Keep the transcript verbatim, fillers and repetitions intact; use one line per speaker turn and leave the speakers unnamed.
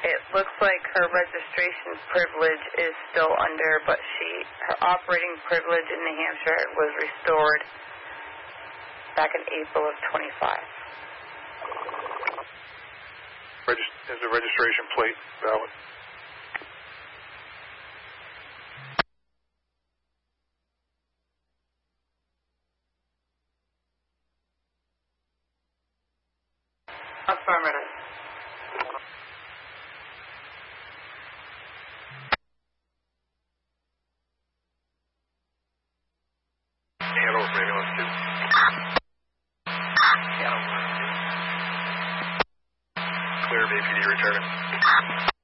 It looks like her registration privilege is still under, but she her operating privilege in New Hampshire was restored back in April of twenty-five.
Regist- is the registration plate valid?
Affirmative.
Hanover, ambulance two. Hanover. Clear of A P D returning.